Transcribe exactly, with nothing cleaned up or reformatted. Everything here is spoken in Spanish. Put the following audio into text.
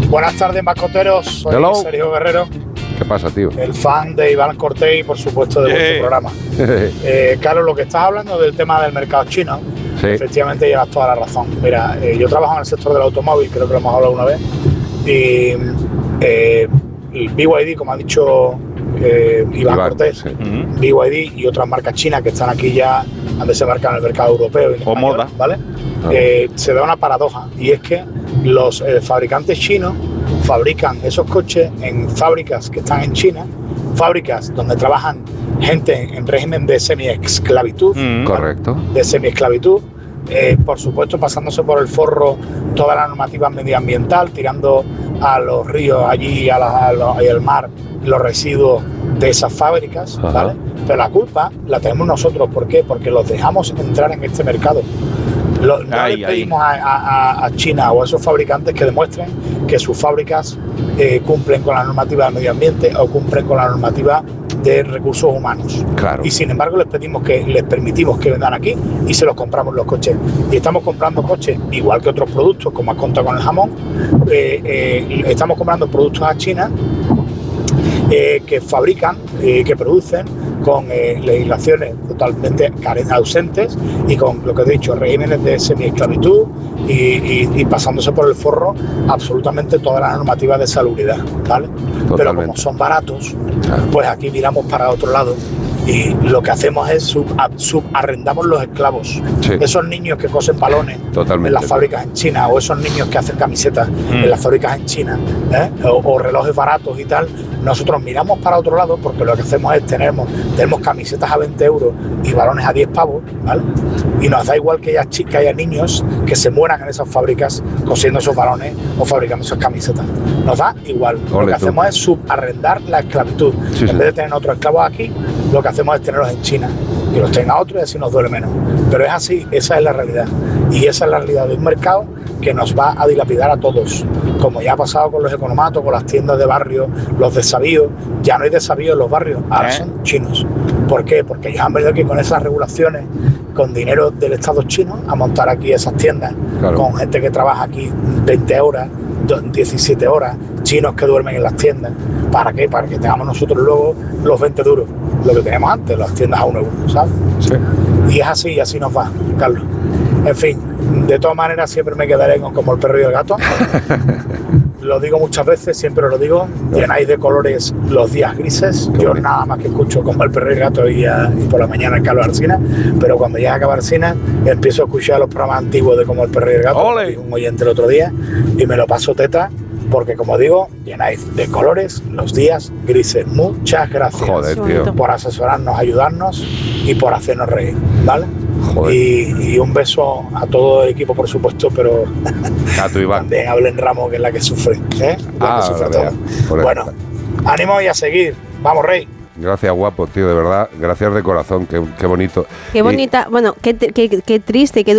Buenas tardes, mascoteros. Soy Hello. Sergio Guerrero. ¿Qué pasa, tío? El fan de Iván Cortés y, por supuesto, de Yeah. vuestro programa. eh, Carlos, lo que estás hablando del tema del mercado chino, Sí. efectivamente llevas toda la razón. Mira, eh, yo trabajo en el sector del automóvil, creo que lo hemos hablado una vez, y eh, el B Y D, como ha dicho eh, Iván, Iván, Cortés, sí. Uh-huh. B Y D y otras marcas chinas que están aquí ya, han desembarcado en el mercado europeo y en O español, moda. ¿vale? Ah. Eh, se da una paradoja, y es que los eh, fabricantes chinos fabrican esos coches en fábricas que están en China, fábricas donde trabajan gente en régimen de semi-esclavitud, Mm. Correcto. de semi-esclavitud, eh, por supuesto pasándose por el forro toda la normativa medioambiental, tirando a los ríos allí a la- a los- y al mar los residuos de esas fábricas, Ajá. ¿vale? Pero la culpa la tenemos nosotros. ¿Por qué? Porque los dejamos entrar en este mercado. Lo- no Ahí, le pedimos a, a- a China o a esos fabricantes que demuestren que sus fábricas eh, cumplen con la normativa del medio ambiente o cumplen con la normativa de recursos humanos. Claro. Y sin embargo les pedimos que les permitimos que vendan aquí y se los compramos los coches. Y estamos comprando coches igual que otros productos, como has contado con el jamón. eh, eh, estamos comprando productos a China eh, que fabrican, eh, que producen con eh, legislaciones totalmente care- ausentes y con lo que he dicho, regímenes de semi-esclavitud y, y- y pasándose por el forro absolutamente todas las normativas de salubridad, ¿vale? Pero como Totalmente. son baratos, Claro. pues aquí miramos para otro lado y lo que hacemos es sub, ab- subarrendamos los esclavos. Sí. Esos niños que cosen balones Totalmente. en las fábricas en China, o esos niños que hacen camisetas Mm. en las fábricas en China, ¿eh? o, o relojes baratos y tal, nosotros miramos para otro lado porque lo que hacemos es tenemos, tenemos camisetas a veinte euros y balones a diez pavos, ¿vale? Y nos da igual que haya, chi- que haya niños que se mueran en esas fábricas cosiendo esos balones o fabricando esas camisetas. Nos da igual. lo Ole que tú. hacemos es subarrendar la esclavitud. Sí, en sí. vez de tener otros esclavos aquí, lo que hacemos es tenerlos en China. Que los tenga otros y así nos duele menos. Pero es así, esa es la realidad. Y esa es la realidad de un mercado que nos va a dilapidar a todos. Como ya ha pasado con los economatos, con las tiendas de barrio, los desavíos. Ya no hay desavíos en los barrios, ahora ¿Eh? son chinos. ¿Por qué? Porque ellos han venido aquí con esas regulaciones, con dinero del Estado chino, a montar aquí esas tiendas, Claro. con gente que trabaja aquí veinte horas, do- diecisiete horas, chinos que duermen en las tiendas. ¿Para qué? Para que tengamos nosotros luego los veinte duros, lo que teníamos antes, las tiendas a un euro, ¿sabes? Sí. Y es así, y así nos va, Carlos. En fin, de todas maneras siempre me quedaré con como el perro y el gato. Lo digo muchas veces, siempre lo digo, llenáis de colores los días grises. Qué Yo bonito. nada más que escucho como el perro y el gato y, a- y por la mañana el Carlos Alsina, pero cuando llega a acabar Alsina empiezo a escuchar los programas antiguos de como el perro y el gato, ¡Ole! como dijo un oyente el otro día, y me lo paso teta, porque como digo, llenáis de colores los días grises. Muchas gracias Joder, tío. por asesorarnos, ayudarnos y por hacernos reír, ¿vale? Joder. Y, y un beso a todo el equipo, por supuesto, pero A tu Iván. también a Belén Ramos, que es la que sufre, ¿eh? La Ah, que sufre la todo. vea. Por Bueno, ánimo y a seguir. Vamos, Rey. Gracias, guapo, tío, de verdad. Gracias de corazón. Qué, qué bonito. Qué Y- bonita, bueno, qué, qué, qué triste, qué